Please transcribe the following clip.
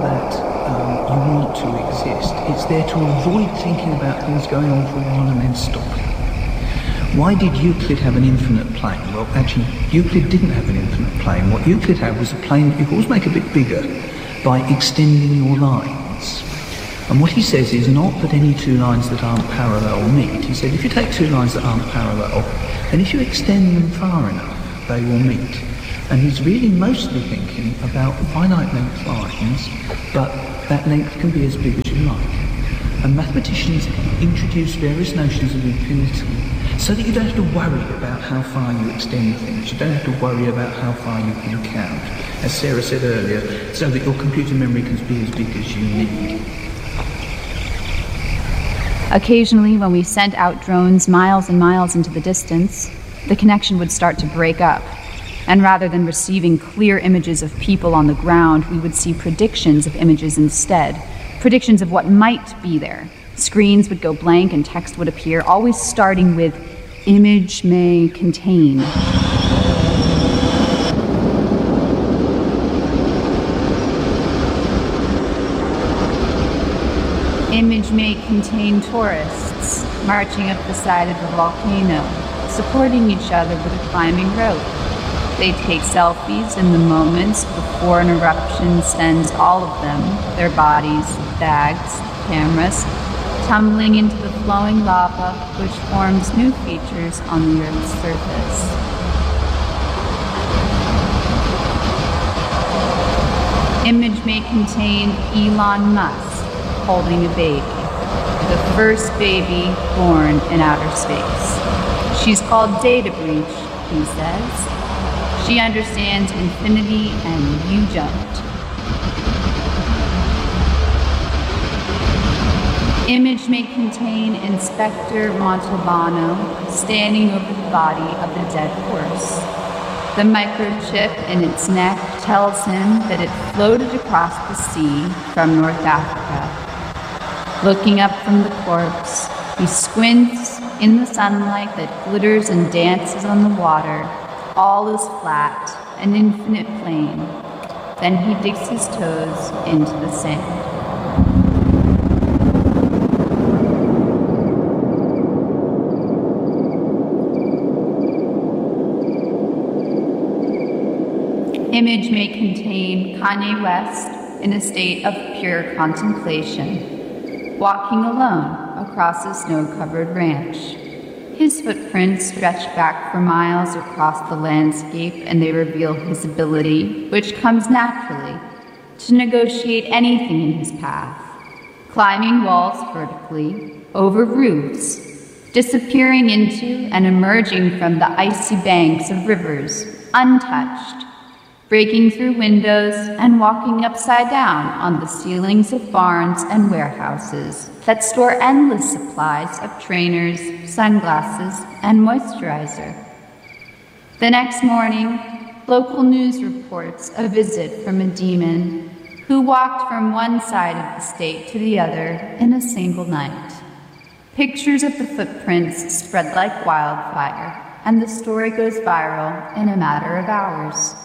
that you want to exist. It's there to avoid thinking about things going on for a while and then stopping. Why did Euclid have an infinite plane? Well, actually, Euclid didn't have an infinite plane. What Euclid had was a plane that you could always make a bit bigger by extending your lines. And what he says is not that any two lines that aren't parallel meet. He said if you take two lines that aren't parallel, then if you extend them far enough, they will meet. And he's really mostly thinking about finite length lines, but that length can be as big as you like. And mathematicians introduce various notions of infinity so that you don't have to worry about how far you extend things. You don't have to worry about how far you can count. As Sarah said earlier, so that your computer memory can be as big as you need. Occasionally, when we sent out drones miles and miles into the distance, the connection would start to break up. And rather than receiving clear images of people on the ground, we would see predictions of images instead. Predictions of what might be there. Screens would go blank and text would appear, always starting with image may contain. Image may contain tourists marching up the side of a volcano, supporting each other with a climbing rope. They take selfies in the moments before an eruption sends all of them, their bodies, bags, cameras, tumbling into the flowing lava, which forms new features on the Earth's surface. Image may contain Elon Musk holding a baby, the first baby born in outer space. She's called Data Breach, he says. She understands infinity and you don't. Image may contain Inspector Montalbano standing over the body of the dead horse. The microchip in its neck tells him that it floated across the sea from North Africa. Looking up from the corpse, he squints in the sunlight that glitters and dances on the water. All is flat, an infinite plain. Then he digs his toes into the sand. Image may contain Kanye West in a state of pure contemplation, walking alone across a snow-covered ranch. His footprints stretch back for miles across the landscape, and they reveal his ability, which comes naturally, to negotiate anything in his path, climbing walls vertically, over roofs, disappearing into and emerging from the icy banks of rivers, untouched, breaking through windows and walking upside down on the ceilings of barns and warehouses that store endless supplies of trainers, sunglasses, and moisturizer. The next morning, local news reports a visit from a demon who walked from one side of the state to the other in a single night. Pictures of the footprints spread like wildfire, and the story goes viral in a matter of hours.